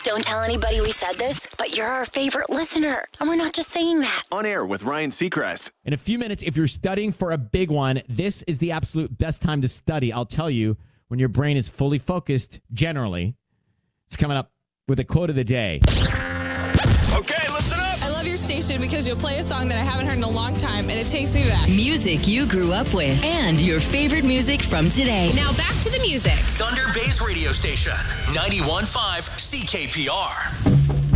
Don't tell anybody we said this, but you're our favorite listener. And we're not just saying that. On Air with Ryan Seacrest. In a few minutes, if you're studying for a big one, this is the absolute best time to study. I'll tell you, when your brain is fully focused, generally. It's coming up with a quote of the day. Okay, listen up. I love your station because you'll play a song that I haven't heard in a long time, and it takes me back. Music you grew up with and your favorite music from today. Now back to the music. Thunder Bay's radio station, 91.5 CKPR.